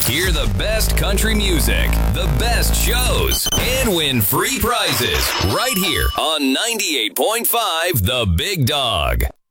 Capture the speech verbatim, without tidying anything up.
Hear the best country music, the best shows, and win free prizes right here on ninety-eight point five The Big Dog.